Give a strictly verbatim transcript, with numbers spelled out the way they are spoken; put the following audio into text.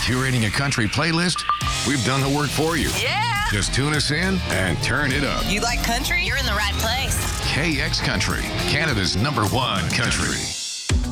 Curating a country playlist? We've done the work for you. Yeah! Just tune us in and turn it up. You like country? You're in the right place. K X Country, Canada's number one country.